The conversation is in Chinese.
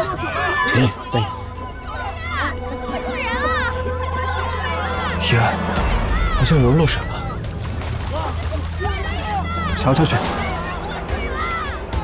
陈毅，三爷。 快救人啊！ 医安，好像有人落闪了。瞧瞧去。